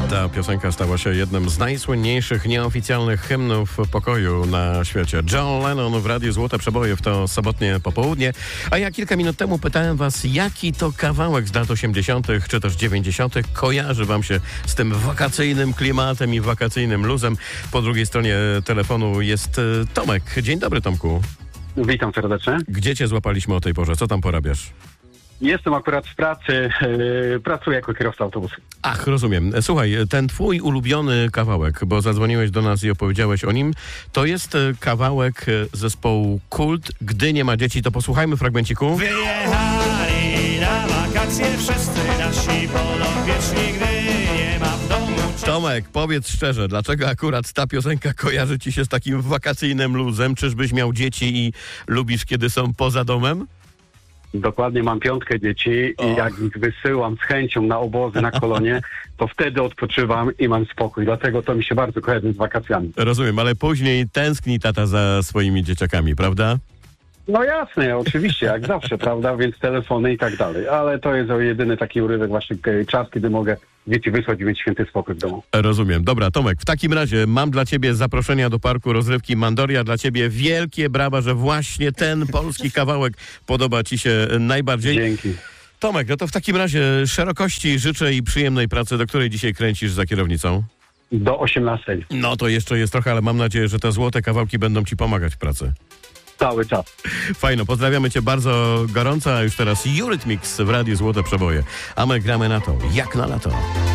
Ta piosenka stała się jednym z najsłynniejszych nieoficjalnych hymnów pokoju na świecie. John Lennon w Radiu Złote Przeboje w to sobotnie popołudnie. A ja kilka minut temu pytałem was, jaki to kawałek z lat 80. czy też 90. kojarzy wam się z tym wakacyjnym klimatem i wakacyjnym luzem. Po drugiej stronie telefonu jest Tomek. Dzień dobry, Tomku. Witam serdecznie. Gdzie cię złapaliśmy o tej porze? Co tam porabiasz? Jestem akurat w pracy, pracuję jako kierowca autobusu. Ach, rozumiem. Słuchaj, ten twój ulubiony kawałek, bo zadzwoniłeś do nas i opowiedziałeś o nim, to jest kawałek zespołu Kult. Gdy nie ma dzieci, to posłuchajmy fragmenciku. Wyjechali na wakacje wszyscy nasi podopieczni, gdy nie ma w domu... Tomek, powiedz szczerze, dlaczego akurat ta piosenka kojarzy ci się z takim wakacyjnym luzem? Czyżbyś miał dzieci i lubisz, kiedy są poza domem? Dokładnie, mam 5 dzieci i jak ich wysyłam z chęcią na obozy, na kolonie, to wtedy odpoczywam i mam spokój. Dlatego to mi się bardzo kojarzy z wakacjami. Rozumiem, ale później tęskni tata za swoimi dzieciakami, prawda? No jasne, oczywiście, jak zawsze, prawda? Więc telefony i tak dalej. Ale to jest jedyny taki urywek właśnie czas, kiedy mogę dzieci wysłać i mieć święty spokój w domu. Rozumiem. Dobra, Tomek, w takim razie mam dla ciebie zaproszenia do parku rozrywki Mandoria. Dla ciebie wielkie brawa, że właśnie ten polski kawałek podoba ci się najbardziej. Dzięki. Tomek, no to w takim razie szerokości życzę i przyjemnej pracy, do której dzisiaj kręcisz za kierownicą. Do 18. No to jeszcze jest trochę, ale mam nadzieję, że te złote kawałki będą ci pomagać w pracy. Cały czas. Fajno, pozdrawiamy cię bardzo gorąco, a już teraz Eurythmics w Radiu Złote Przeboje. A my gramy na to, jak na lato.